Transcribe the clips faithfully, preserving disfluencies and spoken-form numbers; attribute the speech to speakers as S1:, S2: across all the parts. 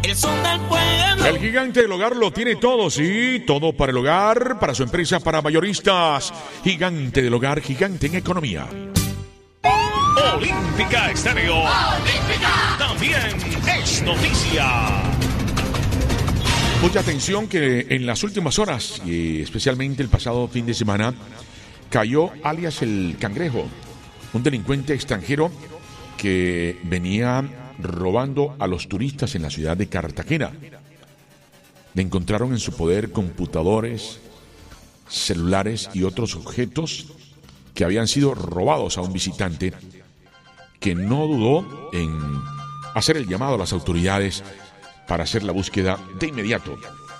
S1: El son del pueblo.
S2: El gigante del hogar lo tiene todo, sí, todo para el hogar, para su empresa, para mayoristas. Gigante del hogar, gigante en economía.
S3: Olímpica Estéreo. Olímpica. También es noticia.
S2: Mucha atención que en las últimas horas, y especialmente el pasado fin de semana, cayó alias el Cangrejo, un delincuente extranjero que venía robando a los turistas en la ciudad de Cartagena. Le encontraron en su poder computadores, celulares y otros objetos que habían sido robados a un visitante que no dudó en hacer el llamado a las autoridades para hacer la búsqueda de inmediato.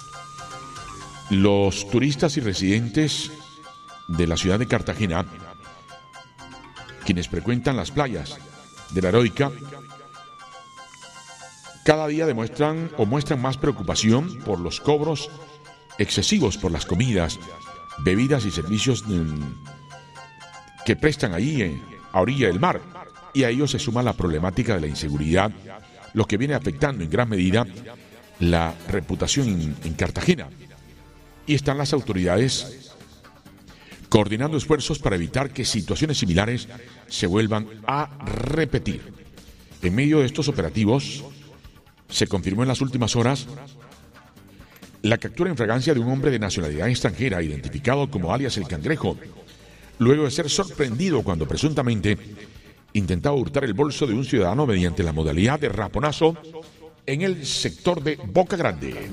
S2: Los turistas y residentes de la ciudad de Cartagena, quienes frecuentan las playas de la Heroica, cada día demuestran o muestran más preocupación por los cobros excesivos por las comidas, bebidas y servicios que prestan ahí a orilla del mar. Y a ello se suma la problemática de la inseguridad, lo que viene afectando en gran medida la reputación en, en Cartagena. Y están las autoridades coordinando esfuerzos para evitar que situaciones similares se vuelvan a repetir. En medio de estos operativos, se confirmó en las últimas horas la captura en fragancia de un hombre de nacionalidad extranjera identificado como alias el Cangrejo, luego de ser sorprendido cuando presuntamente intentaba hurtar el bolso de un ciudadano mediante la modalidad de raponazo en el sector de Boca Grande.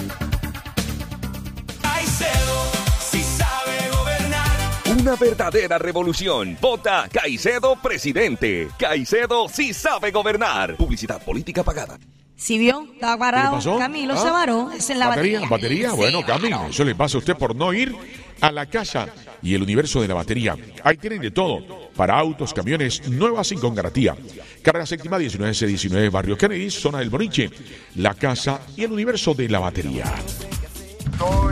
S4: Una verdadera revolución. Vota Caicedo presidente. Caicedo sí sabe gobernar. Publicidad política pagada.
S5: Si vio, está varado. Camilo
S2: ¿Ah?
S5: se varó. Es en la
S2: batería.
S5: batería.
S2: ¿Batería? Bueno,
S5: Sí,
S2: Camilo,
S5: claro.
S2: eso le pasa a usted por no ir a la casa y el universo de la batería. Ahí tienen de todo, para autos, camiones, nuevas y con garantía. Carrera séptima, diecinueve C diecinueve, Barrio Kennedy, zona del Boliche, la casa y el universo de la batería.